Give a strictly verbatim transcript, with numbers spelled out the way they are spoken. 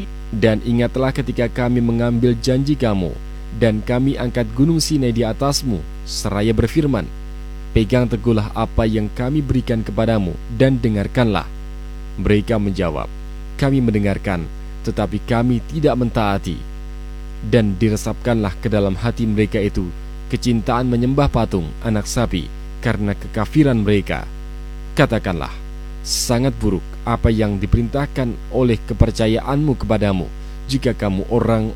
Dan ingatlah ketika kami mengambil janji kamu, dan kami angkat gunung Sinai di atasmu, seraya berfirman, pegang teguhlah apa yang kami berikan kepadamu, dan dengarkanlah. Mereka menjawab, kami mendengarkan, tetapi kami tidak mentaati. Dan diresapkanlah ke dalam hati mereka itu kecintaan menyembah patung anak sapi karena kekafiran mereka. Katakanlah, sangat buruk apa yang diperintahkan oleh kepercayaanmu kepadamu, jika kamu orang